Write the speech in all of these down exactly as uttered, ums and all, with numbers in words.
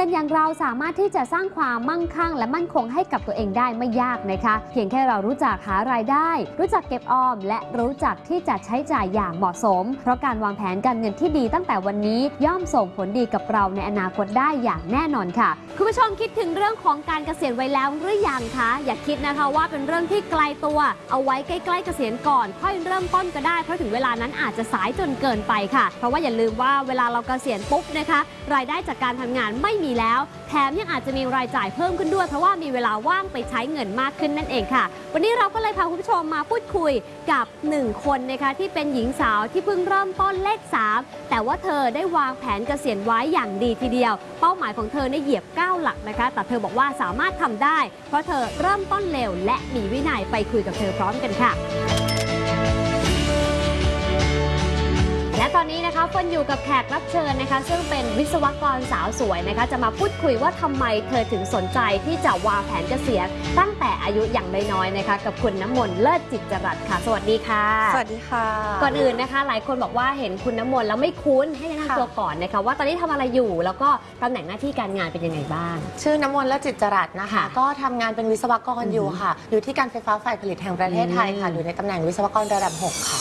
กันอย่างเราสามารถที่จะสร้างความมั่งคั่งและมั่นคงให้กับตัวเองได้ไม่ยากนะคะเพียงแค่เรารู้จักหารายได้รู้จักเก็บออมและรู้จักที่จะใช้จ่ายอย่างเหมาะสมเพราะการวางแผนการเงินที่ดีตั้งแต่วันนี้ย่อมส่งผลดีกับเราในอนาคตได้อย่างแน่นอนค่ะคุณผู้ชมคิดถึงเรื่องของการเกษียณไว้แล้วหรือยังคะอย่าคิดนะคะว่าเป็นเรื่องที่ไกลตัวเอาไว้ใกล้ๆเกษียณก่อนค่อยเริ่มต้นก็ได้เพราะถึงเวลานั้นอาจจะสายจนเกินไปค่ะเพราะว่าอย่าลืมว่าเวลาเราเกษียณปุ๊บนะคะรายได้จากการทำงานไม่มีแล้วแถมยังอาจจะมีรายจ่ายเพิ่มขึ้นด้วยเพราะว่ามีเวลาว่างไปใช้เงินมากขึ้นนั่นเองค่ะวันนี้เราก็เลยพาคุณผู้ชมมาพูดคุยกับหนึ่งคนนะคะที่เป็นหญิงสาวที่เพิ่งเริ่มต้นเลขสามแต่ว่าเธอได้วางแผนเกษียณไว้อย่างดีทีเดียวเป้าหมายของเธอในเหยียบเก้าหลักนะคะแต่เธอบอกว่าสามารถทำได้เพราะเธอเริ่มต้นเร็วและมีวินัยไปคุยกับเธอพร้อมกันค่ะและตอนนี้นะคะเฟิร์นอยู่กับแขกรับเชิญนะคะซึ่งเป็นวิศวกรสาวสวยนะคะจะมาพูดคุยว่าทำไมเธอถึงสนใจที่จะวางแผนเกษียณตั้งแต่อายุอย่างน้อยๆนะคะกับคุณน้ำมนต์เลิศจิตจรัสค่ะสวัสดีค่ะสวัสดีค่ะก่อนอื่นนะคะหลายคนบอกว่าเห็นคุณน้ำมนต์แล้วไม่คุ้นให้แนะนำตัวก่อนนะคะว่าตอนนี้ทำอะไรอยู่แล้วก็ตำแหน่งหน้าที่การงานเป็นยังไงบ้างชื่อน้ำมนต์เลิศจิตจรัสนะคะก็ทำงานเป็นวิศวกรอยู่ค่ะอยู่ที่การไฟฟ้าฝ่ายผลิตแห่งประเทศไทยค่ะอยู่ในตำแหน่งวิศวกรระดับหกค่ะ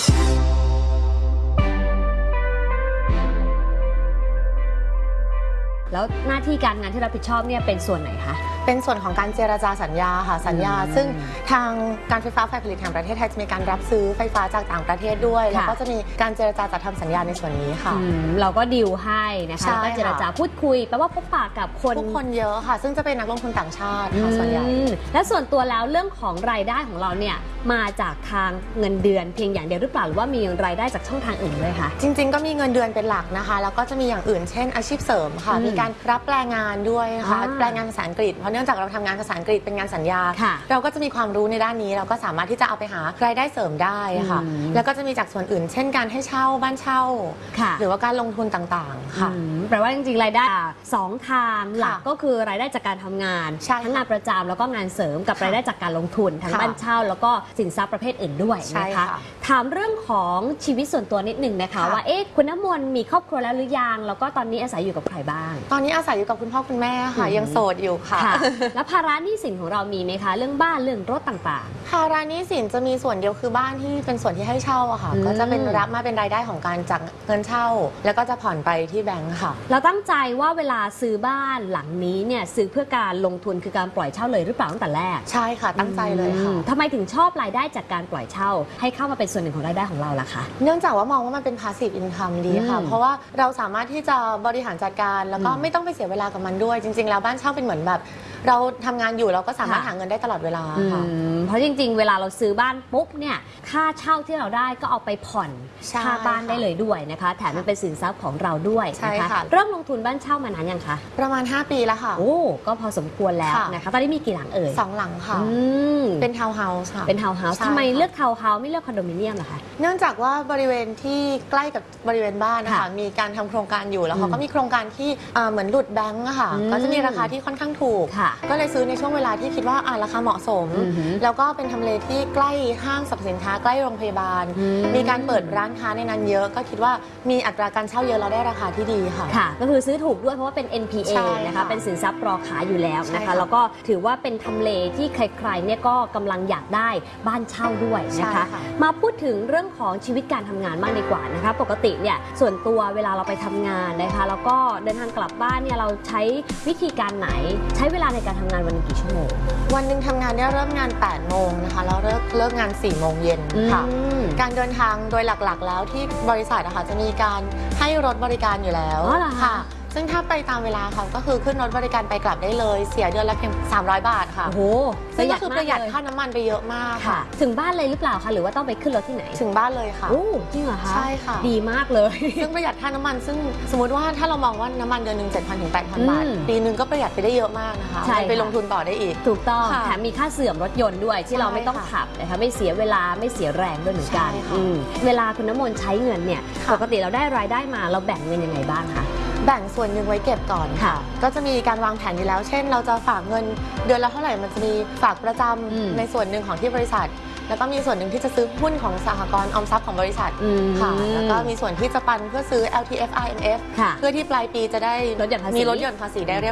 แล้วหน้าที่การงานที่รับผิดชอบเนี่ยเป็นส่วนไหนคะเป็นส่วนของการเจรจาสัญญาค่ะสัญญาซึ่งทางการไฟฟ้าฝ่ายผลิตแห่งประเทศไทยจะมีการรับซื้อไฟฟ้าจากต่างประเทศด้วยแล้วก็จะมีการเจรจาจัดทำสัญญาในส่วนนี้ค่ะเราก็ดีลให้นะคะก็เจรจาพูดคุยแปลว่าพบปะกับคนผู้คนเยอะค่ะซึ่งจะเป็นนักลงทุนต่างชาติค่ะส่วนใหญ่และส่วนตัวแล้วเรื่องของรายได้ของเราเนี่ยมาจากทางเงินเดือนเพียงอย่างเดียวหรือเปล่าหรือว่ามีรายได้จากช่องทางอื่นด้วยคะจริงๆก็มีเงินเดือนเป็นหลักนะคะแล้วก็จะมีอย่างอื่นเช่นอาชีพเสริมค่ะมีการรับแปลงานด้วยนะคะแปลงานภาษาอังกฤษเพราะเนื่องจากเราทำงานภาษาอังกฤษเป็นงานสัญญาเราก็จะมีความรู้ในด้านนี้เราก็สามารถที่จะเอาไปหารายได้เสริมได้ค่ะแล้วก็จะมีจากส่วนอื่นเช่นการให้เช่าบ้านเช่าหรือว่าการลงทุนต่างๆค่ะแปลว่าจริงๆรายได้สองทางหลักก็คือรายได้จากการทำงานทั้งงานประจำแล้วก็งานเสริมกับรายได้จากการลงทุนทั้งบ้านเช่าแล้วก็สินทรัพย์ประเภทอื่นด้วยนะคะถามเรื่องของชีวิตส่วนตัวนิดหนึ่งนะคะว่าเอ๊ะคุณน้ำมนต์มีครอบครัวแล้วหรือยังแล้วก็ตอนนี้อาศัยอยู่กับใครบ้างตอนนี้อาศัยอยู่กับคุณพ่อคุณแม่ค่ะยังโสดอยู่ค่ะแล้วภาระหนี้สินของเรามีไหมคะเรื่องบ้านเรื่องรถต่างๆภาระหนี้สินจะมีส่วนเดียวคือบ้านที่เป็นส่วนที่ให้เช่าอะค่ะก็จะเป็นรับมาเป็นรายได้ของการจากเงินเช่าแล้วก็จะผ่อนไปที่แบงก์ค่ะเราตั้งใจว่าเวลาซื้อบ้านหลังนี้เนี่ยซื้อเพื่อการลงทุนคือการปล่อยเช่าเลยหรือเปล่าตั้งแต่แรกใช่ค่ะตั้งใจเลยค่ะทำไมถึงชอบรายได้จากการปล่อยเช่าให้เข้ามาเป็นส่วนหนึ่งของรายได้ของเราล่ะคะเนื่องจากว่ามองว่ามันเป็น passive income ดีค่ะเพราะว่าเราสามารถที่จะบริหารจัดการแล้วก็ไม่ต้องไปเสียเวลากับมันด้วยจริงๆแล้วบ้านเช่าเป็นเหมือนแบบเราทำงานอยู่เราก็สามารถหาเงินได้ตลอดเวลาค่ะเพราะจริงๆเวลาเราซื้อบ้านปุ๊บเนี่ยค่าเช่าที่เราได้ก็เอาไปผ่อนค่าบ้านได้เลยด้วยนะคะแถมมันเป็นสินทรัพย์ของเราด้วยนะคะเริ่มลงทุนบ้านเช่ามานานยังคะประมาณห้าปีแล้วค่ะโอ้ก็พอสมควรแล้วนะคะตอนนี้มีกี่หลังเอ่ยสองหลังค่ะเป็นทาวน์เฮาส์ค่ะเป็นทาวน์เฮาส์ทำไมเลือกทาวน์เฮาส์ไม่เลือกคอนโดมิเนียมล่ะคะเนื่องจากว่าบริเวณที่ใกล้กับบริเวณบ้านนะคะมีการทำโครงการอยู่แล้วเขาก็มีโครงการที่เหมือนหลุดแบงก์ค่ะก็จะมีราคาที่ค่อนข้างถูกก็เลยซื้อในช่วงเวลาที่คิดว่าราคาเหมาะสมแล้วก็เป็นทำเลที่ใกล้ห้างสรรพสินค้าใกล้โรงพยาบาลมีการเปิดร้านค้าในนั้นเยอะก็คิดว่ามีอัตราการเช่าเยอะแล้วได้ราคาที่ดีค่ะค่ะก็คือซื้อถูกด้วยเพราะว่าเป็น เอ็น พี เอ นะคะเป็นสินทรัพย์รอขายอยู่แล้วนะคะแล้วก็ถือว่าเป็นทำเลที่ใครๆเนี่ยก็กำลังอยากได้บ้านเช่าด้วยนะคะมาพูดถึงเรื่องของชีวิตการทำงานมากดีกว่านะคะปกติเนี่ยส่วนตัวเวลาเราไปทำงานนะคะแล้วก็เดินทางกลับบ้านเนี่ยเราใช้วิธีการไหนใช้เวลาในการทำงานวันนึงกี่ชั่วโมงวันหนึ่งทำงานเนี่ยเริ่มงานแปดโมงนะคะแล้วเลิกเลิกงานสี่โมงเย็นค่ะการเดินทางโดยหลักๆแล้วที่บริษัทนะคะจะมีการให้รถบริการอยู่แล้วค่ะซึ่งถ้าไปตามเวลาค่ะก็คือขึ้นรถบริการไปกลับได้เลยเสียเดือนละเพียงสามร้อยบาทค่ะโอ้โหซึ่งก็คือประหยัดค่าน้ำมันไปเยอะมากค่ะถึงบ้านเลยหรือเปล่าคะหรือว่าต้องไปขึ้นรถที่ไหนถึงบ้านเลยค่ะโอ้จริงเหรอคะใช่ค่ะดีมากเลยซึ่งประหยัดค่าน้ำมันซึ่งสมมติว่าถ้าเรามองว่าน้ำมันเดือนหนึ่งเจ็ดพันถึงแปดพันบาทปีนึงก็ประหยัดไปได้เยอะมากนะคะไปลงทุนต่อได้อีกถูกต้องแถมมีค่าเสื่อมรถยนต์ด้วยที่เราไม่ต้องขับนะคะไม่เสียเวลาไม่เสียแรงด้วยเหมือนกันเวลาคุณน้ำมนต์ใช้เงินเนี่ยปกติเราได้รายได้มาเราแบ่งเงินยังไงบ้างคะแบ่งส่วนหนึ่งไว้เก็บก่อนค่ะก็จะมีการวางแผนอยู่แล้วเช่นเราจะฝากเงินเดือนละเท่าไหร่มันจะมีฝากประจำในส่วนหนึ่งของที่บริษัท แล้วก็มีส่วนหนึ่งที่จะซื้อหุ้นของสหกรณ์ออมทรัพย์ของบริษัทค่ะแล้วก็มีส่วนที่จะปันเพื่อซื้อ แอล ที เอฟ อาร์ เอ็ม เอฟ เพื่อที่ปลายปีจะได้มีลดหย่อนภาษีได้เรียบ